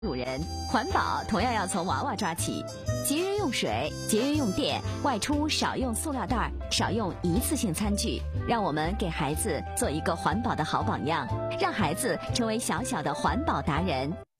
主人，环保同样要从娃娃抓起，节约用水，节约用电，外出少用塑料袋，少用一次性餐具，让我们给孩子做一个环保的好榜样，让孩子成为小小的环保达人。